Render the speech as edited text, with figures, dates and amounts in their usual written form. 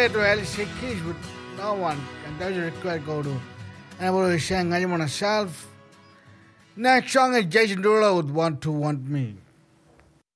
there to Alicia Keys with No One. And those are required go to. And I will be saying, I'm on a shelf. Next song is Jason Derulo with Want to Want Me.